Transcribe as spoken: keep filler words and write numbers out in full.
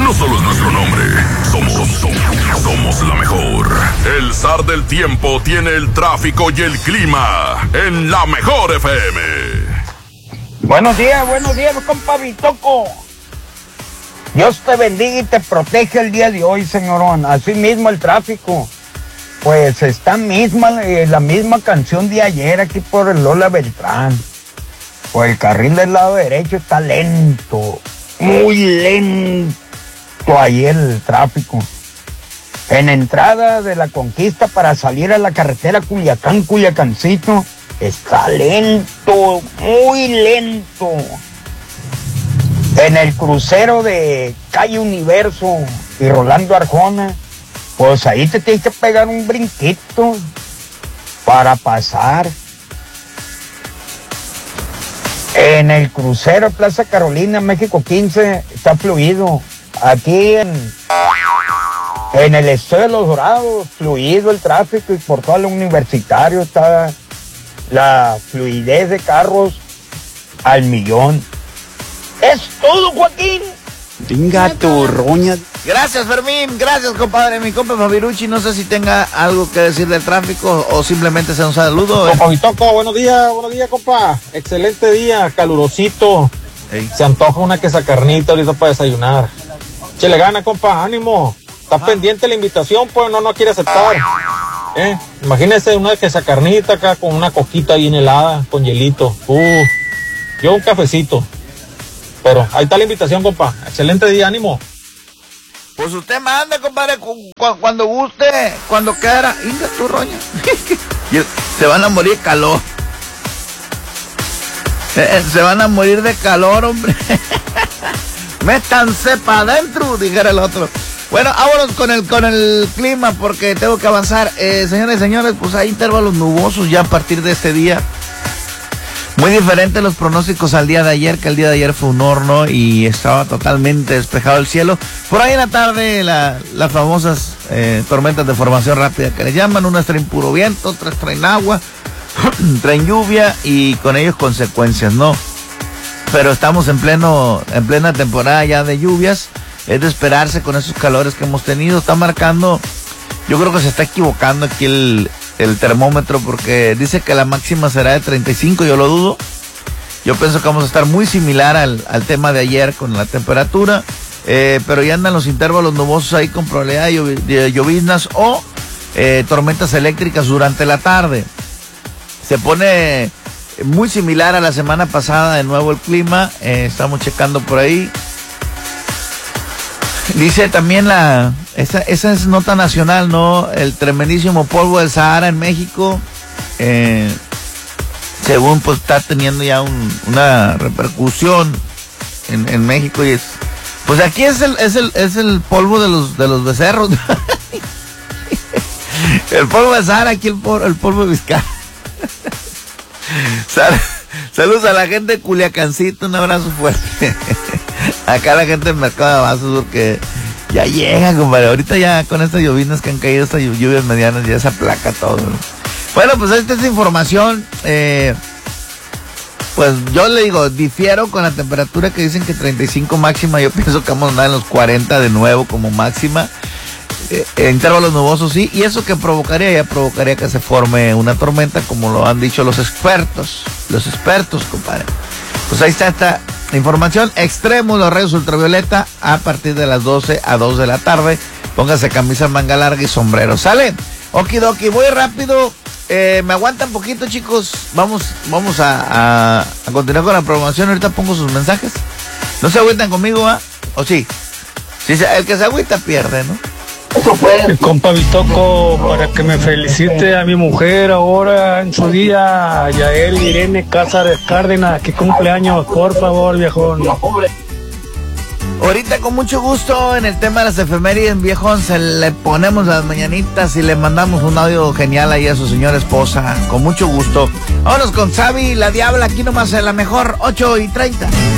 no solo es nuestro nombre, somos, somos, somos la mejor. El zar del tiempo tiene el tráfico y el clima en la mejor F M. Buenos días, buenos días, compa Bitoco. Dios te bendiga y te protege el día de hoy, señorón. Así mismo el tráfico. Pues está misma, eh, la misma canción de ayer aquí por el Lola Beltrán. Pues el carril del lado derecho está lento, muy lento ayer el tráfico. En entrada de la Conquista para salir a la carretera Culiacán, Culiacancito, está lento, muy lento. En el crucero de Calle Universo y Rolando Arjona, pues ahí te tienes que pegar un brinquito para pasar. En el crucero Plaza Carolina, México quince, está fluido. Aquí en, en el Estadio de los Dorados, fluido el tráfico, y por todo el Universitario está la fluidez de carros al millón. Es todo, Joaquín. Venga, tu roña. Gracias, Fermín. Gracias, compadre. Mi compa Fabirucci, no sé si tenga algo que decir del tráfico o simplemente sea un saludo. Compa Bitoco, buenos días, buenos días, compa. Excelente día, calurosito. Ey. Se antoja una quesacarnita ahorita para desayunar. Che, le gana, compa, ánimo. Está pendiente la invitación, pues no, no quiere aceptar. ¿Eh? Imagínese una quesacarnita acá con una coquita bien helada, con hielito. Uh, yo un cafecito. Pero ahí está la invitación, compa. Excelente día, ánimo. Pues usted manda, compadre, cu cu cuando guste, cuando quiera. Inga tu roña. Se van a morir de calor. Se van a morir de calor, hombre. Métanse para adentro, dijera el otro. Bueno, vámonos con el con el clima porque tengo que avanzar. Eh, señores y señores, pues hay intervalos nubosos ya a partir de este día. Muy diferente los pronósticos al día de ayer, que el día de ayer fue un horno y estaba totalmente despejado el cielo. Por ahí en la tarde, la, las famosas eh, tormentas de formación rápida que le llaman, unas traen puro viento, otras traen agua, traen lluvia y con ellos consecuencias, ¿no? Pero estamos en pleno, en plena temporada ya de lluvias, es de esperarse con esos calores que hemos tenido. Está marcando, yo creo que se está equivocando aquí el... el termómetro porque dice que la máxima será de treinta y cinco, yo lo dudo. Yo pienso que vamos a estar muy similar al, al tema de ayer con la temperatura, eh, pero ya andan los intervalos nubosos ahí con probabilidad de, llov de lloviznas o eh, tormentas eléctricas durante la tarde. Se pone muy similar a la semana pasada de nuevo el clima, eh, estamos checando por ahí. Dice también la, esa, esa es nota nacional, ¿no? El tremendísimo polvo del Sahara en México, eh, según pues está teniendo ya un, una repercusión en, en México y es, pues aquí es el, es el, es el polvo de los, de los becerros. El polvo del Sahara, aquí el, polvo, el polvo de Vizcaya. Sal, saludos a la gente de Culiacancito, un abrazo fuerte. Acá la gente del mercado de abastos porque ya llega, compadre. Ahorita ya con estas llovinas que han caído, estas lluvias medianas, ya se aplaca todo, ¿no? Bueno, pues esta es información. Eh, pues yo le digo, difiero con la temperatura que dicen que treinta y cinco máxima. Yo pienso que vamos a andar en los cuarenta de nuevo como máxima. Eh, intervalos nubosos, sí. Y eso que provocaría, ya provocaría que se forme una tormenta, como lo han dicho los expertos. Los expertos, compadre. Pues ahí está esta información. Extremos, los rayos ultravioleta a partir de las doce a dos de la tarde. Póngase camisa manga larga y sombrero. ¿Sale? Okidoki, voy rápido. Eh, me aguantan poquito, chicos. Vamos, vamos a, a, a continuar con la programación. Ahorita pongo sus mensajes. No se agüitan conmigo, ¿ah? ¿O sí? Si se, el que se agüita pierde, ¿no? Compa Bitoco, para que me felicite a mi mujer ahora en su día, a Yael Irene Cázares Cárdenas, que cumpleaños, por favor, viejón. Ahorita con mucho gusto en el tema de las efemérides, viejón, se le ponemos las mañanitas y le mandamos un audio genial ahí a su señora esposa, con mucho gusto. Vámonos con Xavi, la Diabla, aquí nomás en la mejor, ocho y treinta.